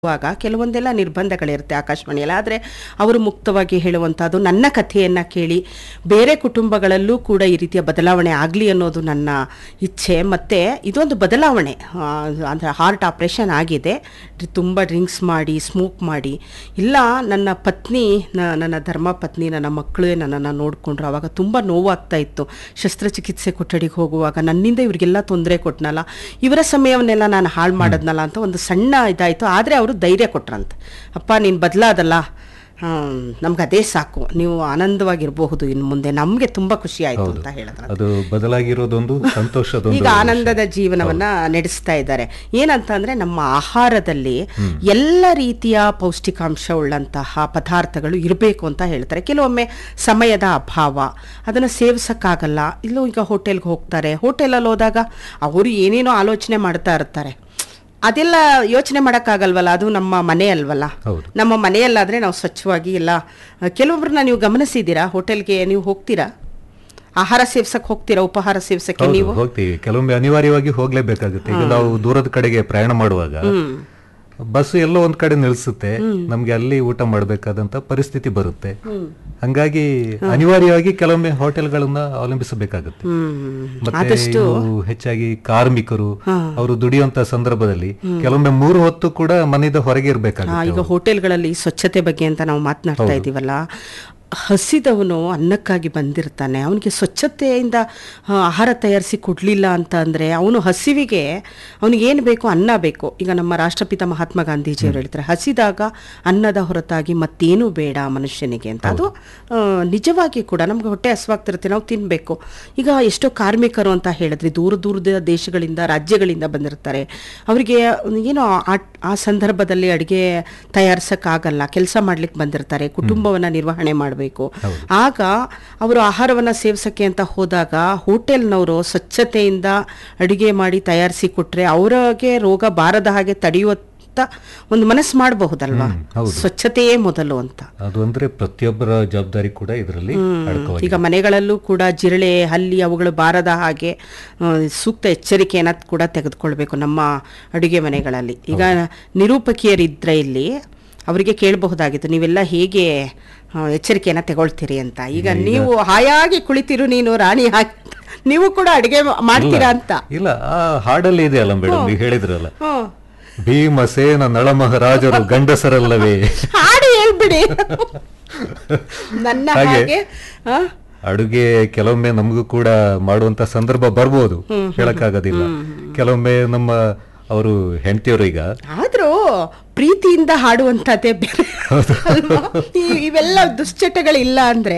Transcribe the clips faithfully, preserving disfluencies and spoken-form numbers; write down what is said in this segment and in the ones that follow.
ವಾಗ ಕೆಲವೊಂದೆಲ್ಲ ನಿರ್ಬಂಧಗಳಿರುತ್ತೆ ಆಕಾಶವಾಣಿಯಲ್ಲಿ. ಆದರೆ ಅವರು ಮುಕ್ತವಾಗಿ ಹೇಳುವಂಥದ್ದು, ನನ್ನ ಕಥೆಯನ್ನು ಕೇಳಿ ಬೇರೆ ಕುಟುಂಬಗಳಲ್ಲೂ ಕೂಡ ಈ ರೀತಿಯ ಬದಲಾವಣೆ ಆಗಲಿ ಅನ್ನೋದು ನನ್ನ ಇಚ್ಛೆ. ಮತ್ತು ಇದೊಂದು ಬದಲಾವಣೆ, ಅಂದರೆ ಹಾರ್ಟ್ ಆಪ್ರೇಷನ್ ಆಗಿದೆ, ತುಂಬ ಡ್ರಿಂಕ್ಸ್ ಮಾಡಿ ಸ್ಮೋಕ್ ಮಾಡಿ ಇಲ್ಲ. ನನ್ನ ಪತ್ನಿ, ನನ್ನ ಧರ್ಮ ಪತ್ನಿ, ನನ್ನ ಮಕ್ಕಳೇ ನನ್ನನ್ನು ನೋಡಿಕೊಂಡ್ರು. ಆವಾಗ ತುಂಬ ನೋವಾಗ್ತಾ ಇತ್ತು. ಶಸ್ತ್ರಚಿಕಿತ್ಸೆ ಕೊಠಡಿಗೆ ಹೋಗುವಾಗ ನನ್ನಿಂದ ಇವರಿಗೆಲ್ಲ ತೊಂದರೆ ಕೊಟ್ಟನಲ್ಲ, ಇವರ ಸಮಯವನ್ನೆಲ್ಲ ನಾನು ಹಾಳು ಮಾಡೋದ್ನಲ್ಲ ಅಂತ ಒಂದು ಸಣ್ಣ ಇದಾಯಿತು. ಆದರೆ ಅವರು ಧೈರ್ಯ ಕೊಟ್ರಂತೆ, ಅಪ್ಪ ನೀನು ಬದಲಾದಲ್ಲ, ನಮ್ಗೆ ಅದೇ ಸಾಕು, ನೀವು ಆನಂದವಾಗಿರಬಹುದು ಇನ್ನು ಮುಂದೆ, ನಮಗೆ ತುಂಬ ಖುಷಿ ಆಯಿತು ಅಂತ ಹೇಳಿದ್ರು. ಅದು ಬದಲಾಗಿರೋದೊಂದು ಸಂತೋಷದ, ಈಗ ಆನಂದದ ಜೀವನವನ್ನ ನಡೆಸ್ತಾ ಇದ್ದಾರೆ. ಏನಂತ ಅಂದ್ರೆ ನಮ್ಮ ಆಹಾರದಲ್ಲಿ ಎಲ್ಲ ರೀತಿಯ ಪೌಷ್ಟಿಕಾಂಶ ಉಳ್ಳಂತಹ ಪದಾರ್ಥಗಳು ಇರಬೇಕು ಅಂತ ಹೇಳ್ತಾರೆ. ಕೆಲವೊಮ್ಮೆ ಸಮಯದ ಅಭಾವ, ಅದನ್ನು ಸೇವಿಸಕ್ಕಾಗಲ್ಲ. ಇಲ್ಲೂ ಈಗ ಹೋಟೆಲ್ಗೆ ಹೋಗ್ತಾರೆ, ಹೋಟೆಲಲ್ಲಿ ಹೋದಾಗ ಅವರು ಏನೇನೋ ಆಲೋಚನೆ ಮಾಡ್ತಾ ಇರ್ತಾರೆ. ಅದೆಲ್ಲ ಯೋಚನೆ ಮಾಡೋಕ್ಕಾಗಲ್ವಲ್ಲ, ಅದು ನಮ್ಮ ಮನೆ ಅಲ್ವಲ್ಲ. ನಮ್ಮ ಮನೆಯಲ್ಲಾದರೆ ನಾವು ಸ್ವಚ್ಛವಾಗಿ ಎಲ್ಲ. ಕೆಲವೊಬ್ರನ್ನ ನೀವು ಗಮನಿಸಿದ್ದೀರಾ, ಹೋಟೆಲ್ಗೆ ನೀವು ಹೋಗ್ತೀರಾ, ಆಹಾರ ಸೇವಿಸಕ್ಕೆ ಹೋಗ್ತೀರಾ, ಉಪಹಾರ ಸೇವಿಸಕ್ಕೆ ನೀವು ಹೋಗ್ತೀವಿ. ಕೆಲವೊಮ್ಮೆ ಅನಿವಾರ್ಯವಾಗಿ ಹೋಗ್ಲೇಬೇಕಾಗುತ್ತೆ. ಈಗ ನಾವು ದೂರದ ಕಡೆಗೆ ಪ್ರಯಾಣ ಮಾಡುವಾಗ ಬಸ್ ಎಲ್ಲೋ ಒಂದ್ ಕಡೆ ನಿಲ್ಸುತ್ತೆ, ನಮ್ಗೆ ಅಲ್ಲಿ ಊಟ ಮಾಡಬೇಕಾದಂತ ಪರಿಸ್ಥಿತಿ ಬರುತ್ತೆ. ಹಂಗಾಗಿ ಅನಿವಾರ್ಯವಾಗಿ ಕೆಲವೊಮ್ಮೆ ಹೋಟೆಲ್ಗಳನ್ನ ಅವಲಂಬಿಸಬೇಕಾಗುತ್ತೆ. ಮತ್ತೆ ಹೆಚ್ಚಾಗಿ ಕಾರ್ಮಿಕರು ಅವರು ದುಡಿಯುವಂತ ಸಂದರ್ಭದಲ್ಲಿ ಕೆಲವೊಮ್ಮೆ ಮೂರು ಹೊತ್ತು ಕೂಡ ಮನೆಯಿಂದ ಹೊರಗೆ ಇರ್ಬೇಕಾಗುತ್ತೆ. ಈಗ ಹೋಟೆಲ್ಗಳಲ್ಲಿ ಸ್ವಚ್ಛತೆ ಬಗ್ಗೆ ಅಂತ ನಾವು ಮಾತನಾಡ್ತಾ ಇದೀವಲ್ಲ, ಹಸಿದವನು ಅನ್ನಕ್ಕಾಗಿ ಬಂದಿರ್ತಾನೆ, ಅವನಿಗೆ ಸ್ವಚ್ಛತೆಯಿಂದ ಆಹಾರ ತಯಾರಿಸಿ ಕೊಡಲಿಲ್ಲ ಅಂತ ಅಂದರೆ ಅವನು ಹಸಿವಿಗೆ ಅವನಿಗೇನು ಬೇಕು, ಅನ್ನ ಬೇಕು. ಈಗ ನಮ್ಮ ರಾಷ್ಟ್ರಪಿತ ಮಹಾತ್ಮ ಗಾಂಧೀಜಿಯವರು ಹೇಳ್ತಾರೆ, ಹಸಿದಾಗ ಅನ್ನದ ಹೊರತಾಗಿ ಮತ್ತೇನೂ ಬೇಡ ಮನುಷ್ಯನಿಗೆ ಅಂತ. ಅದು ನಿಜವಾಗಿ ಕೂಡ ನಮ್ಗೆ ಹೊಟ್ಟೆ ಹಸಿವಾಗ್ತಿರುತ್ತೆ, ನಾವು ತಿನ್ನಬೇಕು. ಈಗ ಎಷ್ಟೋ ಕಾರ್ಮಿಕರು ಅಂತ ಹೇಳಿದ್ರಿ, ದೂರ ದೂರದ ದೇಶಗಳಿಂದ, ರಾಜ್ಯಗಳಿಂದ ಬಂದಿರ್ತಾರೆ. ಅವರಿಗೆ ಏನೋ ಆ ಸಂದರ್ಭದಲ್ಲಿ ಅಡುಗೆ ತಯಾರಿಸೋಕ್ಕಾಗಲ್ಲ, ಕೆಲಸ ಮಾಡ್ಲಿಕ್ಕೆ ಬಂದಿರ್ತಾರೆ, ಕುಟುಂಬವನ್ನು ನಿರ್ವಹಣೆ ಮಾಡಬೇಕು. ಆಗ ಅವರು ಆಹಾರವನ್ನು ಸೇವಿಸಕ್ಕೆ ಅಂತ ಹೋದಾಗ ಹೋಟೆಲ್ನವರು ಸ್ವಚ್ಛತೆಯಿಂದ ಅಡುಗೆ ಮಾಡಿ ತಯಾರಿಸಿ ಕೊಟ್ರೆ ಅವರಿಗೆ ರೋಗ ಬಾರದ ಹಾಗೆ ತಡೆಯುವ ಒಂದು ಮನಸ್ಸು ಮಾಡಬಹುದಲ್ವಾ. ಸ್ವಚ್ಛತೆಯೇ ಮೊದಲು ಅಂತ. ಅದು ಅಂದ್ರೆ ಪ್ರತಿಯೊಬ್ಬರ ಜವಾಬ್ದಾರಿ ಕೂಡ ಇದರಲ್ಲಿ. ಈಗ ಮನೆಗಳಲ್ಲೂ ಕೂಡ ಜಿರಳೆ, ಹಲ್ಲಿ ಅವುಗಳು ಬಾರದ ಹಾಗೆ ಸೂಕ್ತ ಎಚ್ಚರಿಕೆಯನ್ನು ಕೂಡ ತೆಗೆದುಕೊಳ್ಬೇಕು ನಮ್ಮ ಅಡುಗೆ ಮನೆಗಳಲ್ಲಿ. ಈಗ ನಿರೂಪಕಿಯರಿದ್ರೆ ಇಲ್ಲಿ ಅವರಿಗೆ ಕೇಳಬಹುದಾಗಿತ್ತು, ನೀವೆಲ್ಲ ಹೇಗೆ ಎಚ್ಚರಿಕೆಯನ್ನು ತಗೊಳ್ತೀರಿ ಅಂತ. ಈಗ ನೀವು ಹಾಯಾಗಿ ಕುಳಿತಿರು, ನೀನು ರಾಣಿ ಹಾಕಿ, ನೀವು ಕೂಡ ಅಡುಗೆ ಮಾಡ್ತೀರಾ ಅಂತ. ಇಲ್ಲ, ಆ ಹಾಡಲ್ಲಿ ಇದೆ ಅಲ್ಲ ಮೇಡಮ್, ನೀವು ಹೇಳಿದ್ರಲ್ಲ, ಭೀಮಸೇನ ನಳಮಹಾರಾಜರು ಗಂಡಸರಲ್ಲವೇ, ಹಾಡು ಹೇಳ್ಬಿಡಿ. ನನ್ನ ಹಾಗೆ ಅಡುಗೆ ಕೆಲವೊಮ್ಮೆ ನಮಗೂ ಕೂಡ ಮಾಡುವಂತ ಸಂದರ್ಭ ಬರ್ಬೋದು, ಹೇಳಕ್ಕಾಗೋದಿಲ್ಲ. ಕೆಲವೊಮ್ಮೆ ನಮ್ಮ ಅವರು ಹೆಂಡತಿಯವರು ಈಗ ಆದ್ರೂ ಪ್ರೀತಿಯಿಂದ ಹಾಡುವಂತದ್ದೇ ಬೇರೆ. ಇವೆಲ್ಲ ದುಶ್ಚಟಗಳಿಲ್ಲ ಅಂದ್ರೆ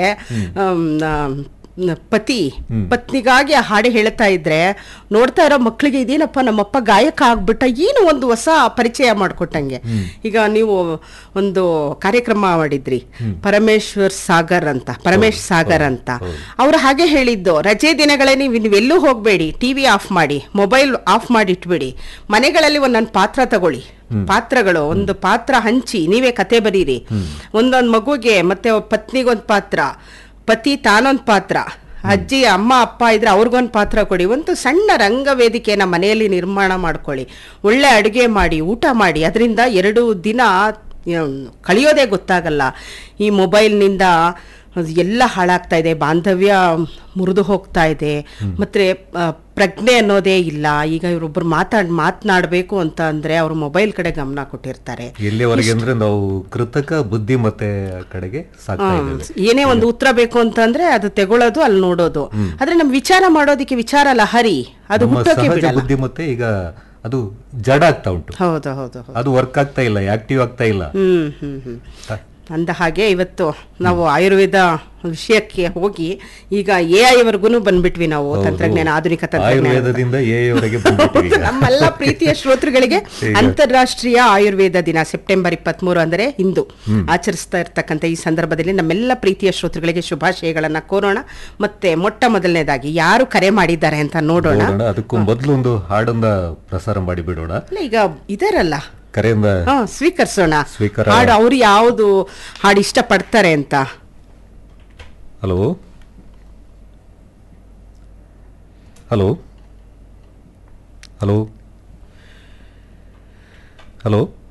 ಪತಿ ಪತ್ನಿಗಾಗಿ ಹಾಡು ಹೇಳ್ತಾ ಇದ್ರೆ ನೋಡ್ತಾ ಇರೋ ಮಕ್ಕಳಿಗೆ ಇದೇನಪ್ಪ ನಮ್ಮಪ್ಪ ಗಾಯಕ ಆಗ್ಬಿಟ್ಟ, ಏನು ಒಂದು ಹೊಸ ಪರಿಚಯ ಮಾಡಿಕೊಟ್ಟಂಗೆ. ಈಗ ನೀವು ಒಂದು ಕಾರ್ಯಕ್ರಮ ಮಾಡಿದ್ರಿ, ಪರಮೇಶ್ವರ್ ಸಾಗರ್ ಅಂತ, ಪರಮೇಶ್ ಸಾಗರ್ ಅಂತ. ಅವ್ರು ಹಾಗೆ ಹೇಳಿದ್ದು, ರಜೆ ದಿನಗಳೇ ನೀವು ನೀವೆಲ್ಲೂ ಹೋಗಬೇಡಿ, ಟಿವಿ ಆಫ್ ಮಾಡಿ, ಮೊಬೈಲ್ ಆಫ್ ಮಾಡಿ ಇಟ್ಬಿಡಿ, ಮನೆಗಳಲ್ಲಿ ಒಂದೊಂದು ಪಾತ್ರ ತಗೊಳ್ಳಿ, ಪಾತ್ರಗಳು ಒಂದು ಪಾತ್ರ ಹಂಚಿ ನೀವೇ ಕತೆ ಬರೀರಿ, ಒಂದೊಂದು ಮಗುಗೆ ಮತ್ತೆ ಪತ್ನಿಗೊಂದು ಪಾತ್ರ, ಪತಿ ತಾನೊಂದು ಪಾತ್ರ, ಅಜ್ಜಿ ಅಮ್ಮ ಅಪ್ಪ ಇದ್ರೆ ಅವ್ರಿಗೊಂದು ಪಾತ್ರ ಕೊಡಿ, ಒಂದು ಸಣ್ಣ ರಂಗವೇದಿಕೆಯನ್ನು ಮನೆಯಲ್ಲಿ ನಿರ್ಮಾಣ ಮಾಡ್ಕೊಳ್ಳಿ, ಒಳ್ಳೆ ಅಡುಗೆ ಮಾಡಿ ಊಟ ಮಾಡಿ. ಅದರಿಂದ ಎರಡು ದಿನ ಕಳೆಯೋದೇ ಗೊತ್ತಾಗಲ್ಲ. ಈ ಮೊಬೈಲ್ನಿಂದ ಎಲ್ಲ ಹಾಳಾಗ್ತಾ ಇದೆ, ಬಾಂಧವ್ಯ ಮುರಿದು ಹೋಗ್ತಾ ಇದೆ, ಮತ್ತೆ ಪ್ರಜ್ಞೆ ಅನ್ನೋದೇ ಇಲ್ಲ. ಈಗ ಇವರೊಬ್ಬರು ಮಾತಾಡ್ ಮಾತನಾಡಬೇಕು ಅಂತ ಅಂದ್ರೆ ಅವರು ಮೊಬೈಲ್ ಕಡೆ ಗಮನ ಕೊಟ್ಟಿರ್ತಾರೆ. ಎಲ್ಲಿವರೆಗೆ ಅಂದ್ರೆ ನಾವು ಕೃತಕ ಬುದ್ಧಿಮತ್ತೆ ಕಡೆಗೆ ಏನೇ ಒಂದು ಉತ್ತರ ಬೇಕು ಅಂತಂದ್ರೆ ಅದು ತೆಗೊಳ್ಳೋದು, ಅಲ್ಲಿ ನೋಡೋದು. ಆದ್ರೆ ನಮ್ ವಿಚಾರ ಮಾಡೋದಿಕ್ಕೆ ವಿಚಾರ ಲಹರಿ ಅದು ಹುಟ್ಟೋಕೆ ಬಿಡಲ್ಲ. ಬುದ್ಧಿಮತ್ತೆ ಈಗ ಅದು ಜಡ ಆಗ್ತಾ ಉಂಟು. ಹೌದು ಹೌದು, ಅದು ವರ್ಕ್ ಆಗ್ತಾ ಇಲ್ಲ, ಆಕ್ಟಿವ್ ಆಗ್ತಾ ಇಲ್ಲ. ಹ್ಮ್ ಹ್ಮ್ ಹ್ಮ್ ಅಂದ ಹಾಗೆ ಇವತ್ತು ನಾವು ಆಯುರ್ವೇದ ವಿಷಯಕ್ಕೆ ಹೋಗಿ ಈಗ ಎ ಐ ವರೆಗೂ ಬಂದ್ಬಿಟ್ವಿ ನಾವು. ತಂತ್ರಜ್ಞಾನ, ಆಧುನಿಕ ತಂತ್ರಜ್ಞಾನದಿಂದ ನಮ್ಮೆಲ್ಲ ಪ್ರೀತಿಯ ಶ್ರೋತೃಗಳಿಗೆ ಅಂತಾರಾಷ್ಟ್ರೀಯ ಆಯುರ್ವೇದ ದಿನ ಸೆಪ್ಟೆಂಬರ್ ಇಪ್ಪತ್ತ್ ಮೂರು ಅಂದರೆ ಇಂದು ಆಚರಿಸ್ತಾ ಇರ್ತಕ್ಕಂಥ ಈ ಸಂದರ್ಭದಲ್ಲಿ ನಮ್ಮೆಲ್ಲ ಪ್ರೀತಿಯ ಶ್ರೋತೃಗಳಿಗೆ ಶುಭಾಶಯಗಳನ್ನ ಕೋರೋಣ. ಮತ್ತೆ ಮೊಟ್ಟ ಮೊದಲನೇದಾಗಿ ಯಾರು ಕರೆ ಮಾಡಿದ್ದಾರೆ ಅಂತ ನೋಡೋಣ. ಅದಕ್ಕೂ ಮೊದಲು ಒಂದು ಹಾಡನ್ನ ಪ್ರಸಾರ ಮಾಡಿ ಬಿಡೋಣ. ಈಗ ಇದರಲ್ಲ ಕರೆಯಿಂದ ಸ್ವೀಕರಿಸೋಣ ಹಾಡು, ಅವ್ರು ಯಾವುದು ಹಾಡು ಇಷ್ಟ ಪಡ್ತಾರೆ ಅಂತ. Hello hello hello hello